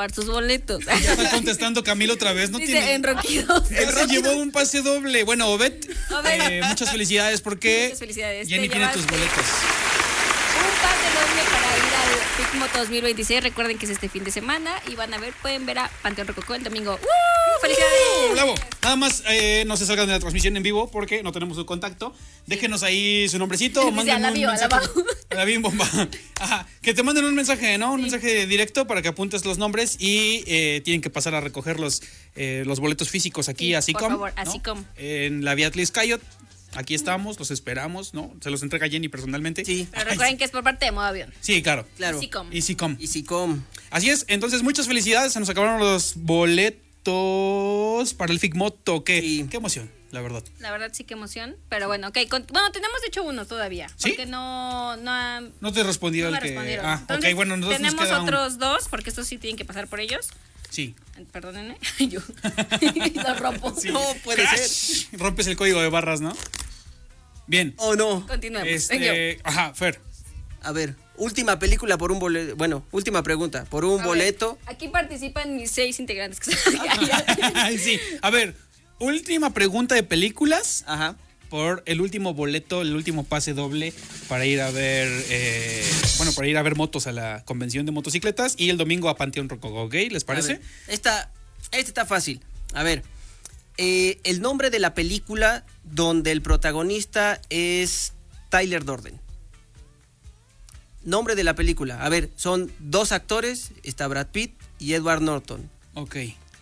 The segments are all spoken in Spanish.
robar sus boletos. Ya está contestando Camilo otra vez. No Dice tiene. en Rocky 2. Él se llevó un pase doble. Bueno, Obed, muchas felicidades porque Muchas felicidades. Jenny Te tiene tus llevaste boletos. un pase doble para ir al FICMOTO 2026. Recuerden que es este fin de semana y pueden ver a Panteón Rococó el domingo. ¡Felicidades! ¡Bravo! Nada más no se salgan de la transmisión en vivo porque no tenemos su contacto. Déjenos ahí su nombrecito o Dice, manden a la un bio, a la mensaje. abajo. A la bim bomba. Ajá. Que te manden un mensaje, ¿no? Un mensaje directo para que apuntes los nombres y tienen que pasar a recoger los boletos físicos aquí Sí, a por SICOM. favor, a ¿no? SICOM. En la Beatriz Cayot. Aquí estamos, los esperamos, ¿no? Se los entrega Jenny personalmente. Sí. Pero recuerden que es por parte de Modo Avión. Sí, claro. Claro. SICOM. Y SICOM. Y SICOM. Así es, entonces muchas felicidades, se nos acabaron los boletos para el FICMOTO, Sí. qué emoción, la verdad. La verdad sí que emoción. Pero bueno, ok. Bueno, tenemos de hecho uno todavía. ¿Sí? Porque no No te respondió me el que... respondieron. Ah, Entonces, ok, bueno, nosotros nos tenemos queda otros dos, porque estos sí tienen que pasar por ellos. Sí. Perdónenme. Yo los rompo. No puede ser. Rompes el código de barras, ¿no? Bien. ¿O no? Continuemos. Ajá, Fer. A ver, última película por un boleto. Bueno, última pregunta. Por un boleto. Aquí participan mis 6 integrantes que están acá. Sí, a ver, última pregunta de películas Ajá. por el último boleto, el último pase doble para ir a ver, para ir a ver motos a la convención de motocicletas y el domingo a Panteón Rococó, ¿ok? ¿Les A parece? ver, esta está fácil. A ver, el nombre de la película donde el protagonista es Tyler Durden. Nombre de la película. A ver, son 2 actores. Está Brad Pitt y Edward Norton. Ok.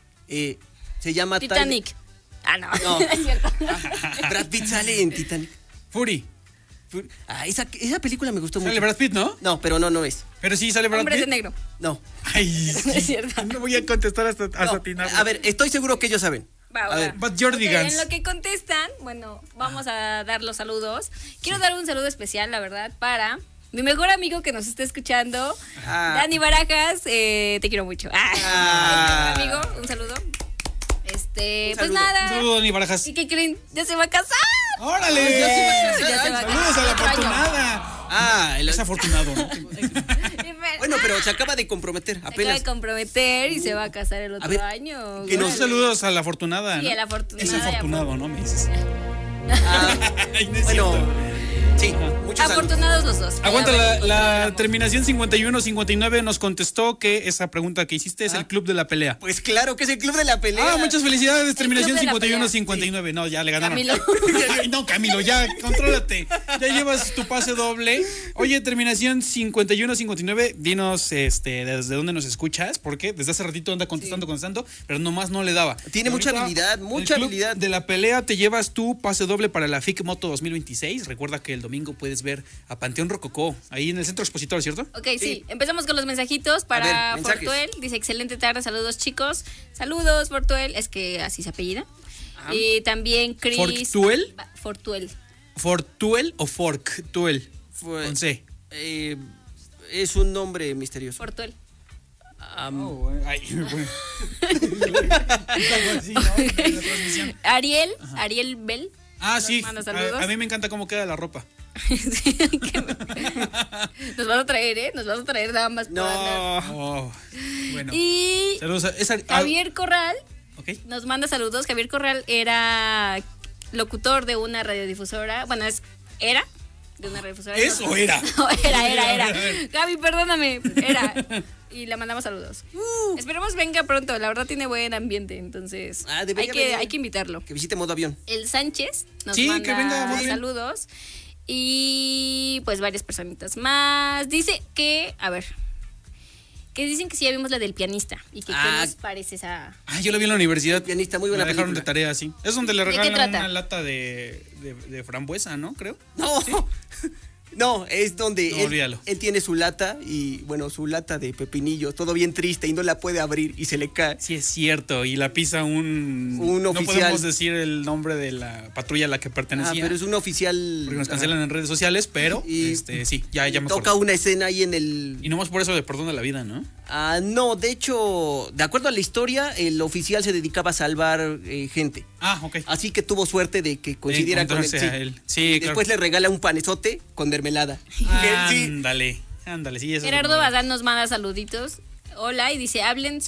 Se llama Titanic. No, No. es cierto. Brad Pitt sale en Titanic. Fury. Esa película me gustó mucho. Sale Brad Pitt, ¿no? No, pero no es. Pero sí sale Brad Hombres de Pitt. negro. No. Ay, Es cierto. no voy a contestar hasta No. atinarlo. A ver, estoy seguro que ellos saben. Va, A ver, But Jordigans. En lo que contestan, bueno, vamos a dar los saludos. Quiero dar un saludo especial, la verdad, para mi mejor amigo que nos está escuchando, Dani Barajas. Te quiero mucho. Amigo, un saludo. Pues saludo. nada. Un saludo, Dani Barajas. ¿Y qué creen? Ya se va a casar. ¡Órale! Ya se va a ¡Saludos a la casar. afortunada! Es afortunado, ¿no? Bueno, pero se acaba de comprometer Se acaba apenas. de comprometer y se va a casar el otro ver, año. que nos Órale. Saludos a la afortunada. Sí, ¿no? a la afortunada. Es afortunado, ¿no? Me dices. Ay, no es Bueno, cierto. sí, muchos saludos. Afortunados los dos. Aguanta, Ya ven, la otro terminación 51-59 nos contestó que esa pregunta que hiciste es el club de la pelea. Pues claro que es el club de la pelea. Muchas felicidades, terminación club de la 51-59. No, ya le ganaron. Camilo. Ay, no, Camilo, ya, contrólate. Ya llevas tu pase doble. Oye, terminación 51-59, dinos desde dónde nos escuchas, porque desde hace ratito anda contestando, pero nomás no le daba. Tiene mucha Ahorita, habilidad, mucha el club habilidad. de la pelea te llevas tu pase doble para la FICMOTO 2026. Recuerda que el domingo puedes ver a Panteón Rococó, ahí en el Centro Expositor, ¿cierto? Ok, sí. Empezamos con los mensajitos para A ver, mensajes. Fortuel. Dice, excelente tarde, saludos chicos. Saludos, Fortuel. Es que así se apellida. Y también Chris... ¿Fortuel? Fortuel. ¿Fortuel o Forktuel? Fue- Con C. Es un nombre misterioso. Fortuel. Ay, bueno. Algo así, ¿no? En la transmisión. Ariel Bell. Ah, sí. manda saludos. A mí me encanta cómo queda la ropa. Sí, nos vas a traer, ¿eh? Nos vas a traer damas. por andar. No. Oh, bueno. Y Saludos a Javier Corral ok. nos manda saludos. Javier Corral era locutor de una radiodifusora. Bueno, era de una radiodifusora. ¿Eso era? No, era. A ver. Gaby, perdóname. Era. Y le mandamos saludos. Esperemos venga pronto. La verdad tiene buen ambiente. Entonces Debería venir. hay que invitarlo. Que visite modo avión. El Sánchez nos Sí, manda que venga, muy bien. saludos. Y pues varias personitas más. Dice que, a ver, que dicen que sí ya vimos la del pianista. Y que qué nos parece esa... Yo la vi en la universidad. Pianista, muy buena Me dejaron película. de tarea, sí. Es donde le ¿De qué regalan trata? una lata de frambuesa, ¿no? Creo. No. No, es donde No, olvídalo. él tiene su lata y, bueno, su lata de pepinillo, todo bien triste y no la puede abrir y se le cae. Sí, es cierto. Y la pisa un Un No oficial. podemos decir el nombre de la patrulla a la que pertenecía. Pero es un oficial. Porque nos cancelan en redes sociales, pero Y sí, ya me toca acuerdo. una escena ahí en el... Y nomás por eso le perdona la vida, ¿no? No, de hecho, de acuerdo a la historia, el oficial se dedicaba a salvar gente. Ok. Así que tuvo suerte de que coincidiera con él. encontrarse a él. Sí, claro. Después le regala un panezote con mermelada. Sí. Ándale, sí. Eso es Gerardo muy- Bazán nos manda saluditos. Hola, y dice, hablen